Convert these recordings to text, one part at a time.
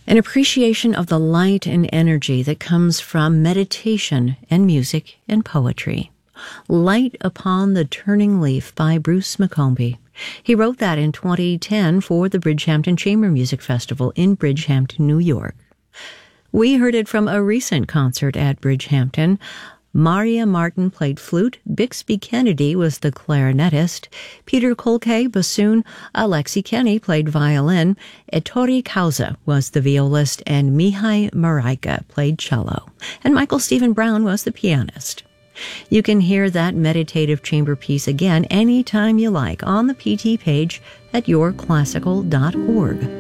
An appreciation of the light and energy that comes from meditation and music and poetry. Light Upon the Turning Leaf by Bruce McCombie. He wrote that in 2010 for the Bridgehampton Chamber Music Festival in Bridgehampton, New York. We heard it from a recent concert at Bridgehampton. Maria Martin played flute, Bixby Kennedy was the clarinetist, Peter Kolke bassoon, Alexi Kenny played violin, Ettore Causa was the violist, and Mihai Maraika played cello, and Michael Stephen Brown was the pianist. You can hear that meditative chamber piece again anytime you like on the PT page at yourclassical.org.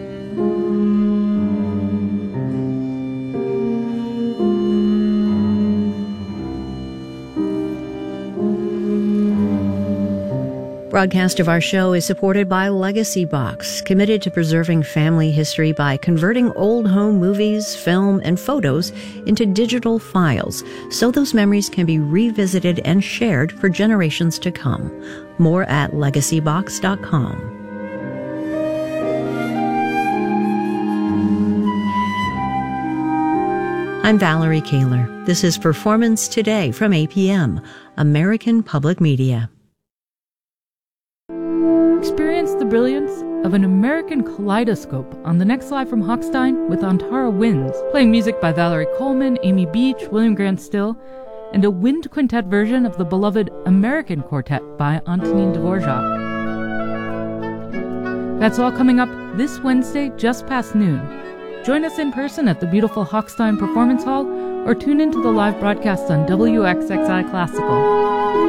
Broadcast of our show is supported by Legacy Box, committed to preserving family history by converting old home movies, film, and photos into digital files so those memories can be revisited and shared for generations to come. More at legacybox.com. I'm Valerie Kaler. This is Performance Today from APM, American Public Media. Experience the brilliance of an American kaleidoscope on the next Live from Hochstein with Antara Winds, playing music by Valerie Coleman, Amy Beach, William Grant Still, and a wind quintet version of the beloved American Quartet by Antonin Dvorak. That's all coming up this Wednesday, just past noon. Join us in person at the beautiful Hochstein Performance Hall or tune into the live broadcast on WXXI Classical.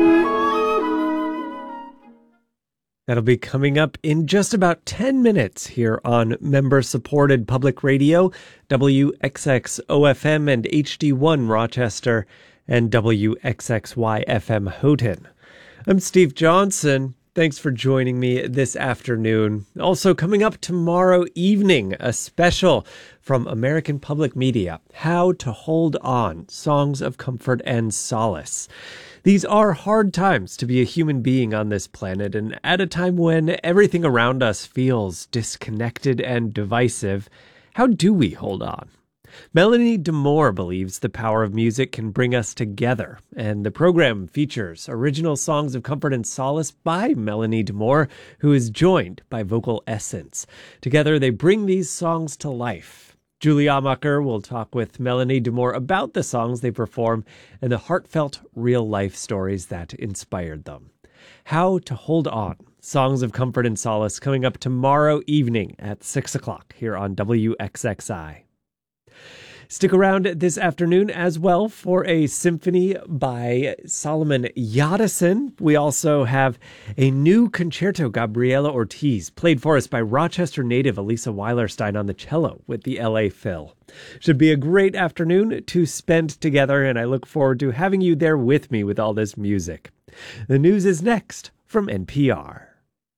That'll be coming up in just about 10 minutes here on member-supported public radio, WXXOFM and HD1 Rochester, and WXXY-FM Houghton. I'm Steve Johnson. Thanks for joining me this afternoon. Also coming up tomorrow evening, a special from American Public Media, How to Hold On, Songs of Comfort and Solace. These are hard times to be a human being on this planet, and at a time when everything around us feels disconnected and divisive, how do we hold on? Melanie DeMore believes the power of music can bring us together, and the program features original songs of comfort and solace by Melanie DeMore, who is joined by Vocal Essence. Together, they bring these songs to life. Julie Amacher will talk with Melanie DeMore about the songs they perform and the heartfelt real-life stories that inspired them. How to Hold On, Songs of Comfort and Solace, coming up tomorrow evening at 6 o'clock here on WXXI. Stick around this afternoon as well for a symphony by Solomon Yadison. We also have a new concerto, Gabriela Ortiz, played for us by Rochester native Elisa Weilerstein on the cello with the LA Phil. Should be a great afternoon to spend together, and I look forward to having you there with me with all this music. The news is next from NPR.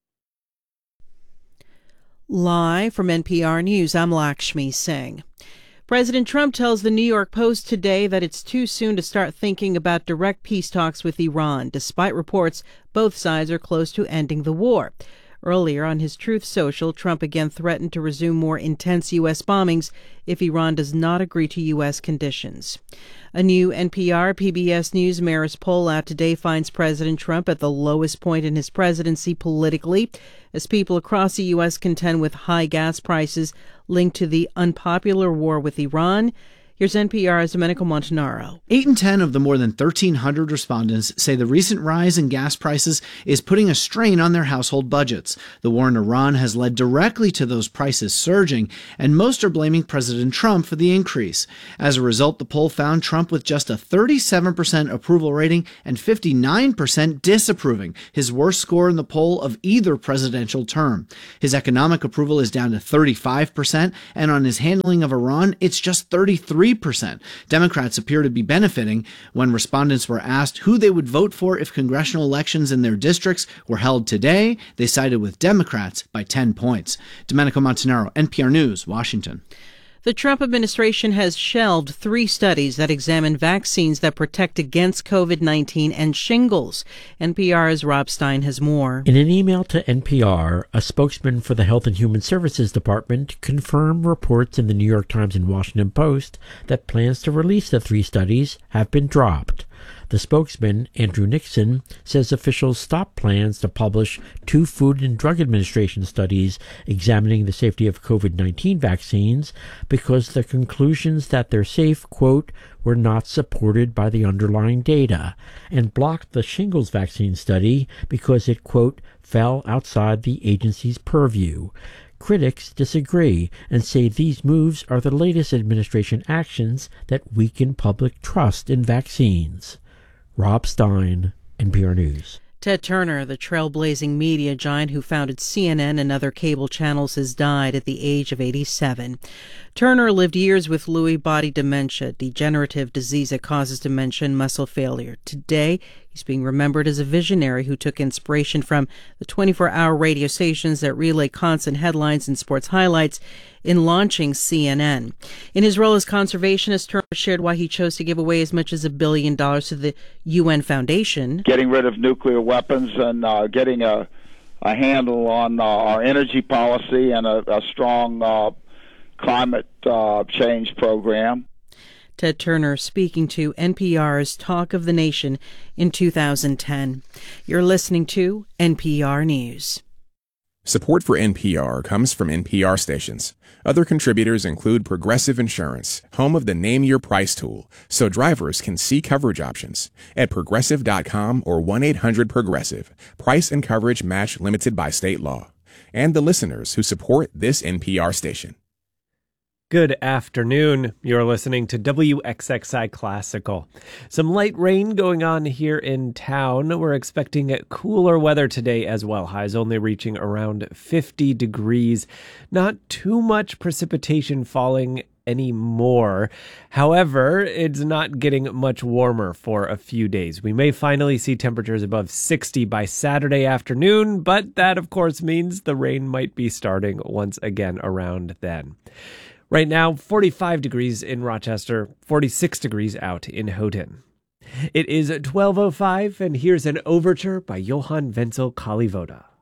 Live from NPR News, I'm Lakshmi Singh. President Trump tells the New York Post today that it's too soon to start thinking about direct peace talks with Iran, despite reports both sides are close to ending the war. Earlier on his Truth Social, Trump again threatened to resume more intense U.S. bombings if Iran does not agree to U.S. conditions. A new NPR PBS News Marist poll out today finds President Trump at the lowest point in his presidency politically, as people across the U.S. contend with high gas prices linked to the unpopular war with Iran. Here's NPR's Domenico Montanaro. 8 in 10 of the more than 1,300 respondents say the recent rise in gas prices is putting a strain on their household budgets. The war in Iran has led directly to those prices surging, and most are blaming President Trump for the increase. As a result, the poll found Trump with just a 37% approval rating and 59% disapproving, his worst score in the poll of either presidential term. His economic approval is down to 35%, and on his handling of Iran, it's just 33%. Democrats appear to be benefiting. When respondents were asked who they would vote for if congressional elections in their districts were held today, they sided with Democrats by 10 points. Domenico Montanaro, NPR News, Washington. The Trump administration has shelved 3 studies that examine vaccines that protect against COVID-19 and shingles. NPR's Rob Stein has more. In an email to NPR, a spokesman for the Health and Human Services Department confirmed reports in the New York Times and Washington Post that plans to release the 3 studies have been dropped. The spokesman, Andrew Nixon, says officials stopped plans to publish 2 Food and Drug Administration studies examining the safety of COVID-19 vaccines because the conclusions that they're safe, quote, were not supported by the underlying data, and blocked the shingles vaccine study because it, quote, fell outside the agency's purview. Critics disagree and say these moves are the latest administration actions that weaken public trust in vaccines. Rob Stein, NPR News. Ted Turner, the trailblazing media giant who founded CNN and other cable channels, has died at the age of 87. Turner lived years with Lewy body dementia, degenerative disease that causes dementia and muscle failure. Today, he's being remembered as a visionary who took inspiration from the 24-hour radio stations that relay constant headlines and sports highlights in launching CNN. In his role as conservationist, Turner shared why he chose to give away as much as $1 billion to the UN Foundation. Getting rid of nuclear weapons and getting a handle on our energy policy and a strong climate change program. Ted Turner speaking to NPR's Talk of the Nation in 2010. You're listening to NPR News. Support for NPR comes from NPR stations. Other contributors include Progressive Insurance, home of the Name Your Price tool, so drivers can see coverage options at Progressive.com or 1-800-PROGRESSIVE. Price and coverage match limited by state law. And the listeners who support this NPR station. Good afternoon. You're listening to WXXI Classical. Some light rain going on here in town. We're expecting cooler weather today as well. Highs only reaching around 50 degrees. Not too much precipitation falling anymore. However, it's not getting much warmer for a few days. We may finally see temperatures above 60 by Saturday afternoon, but that of course means the rain might be starting once again around then. Right now, 45 degrees in Rochester, 46 degrees out in Houghton. It is 12:05, and here's an overture by Johann Wenzel Kalivoda.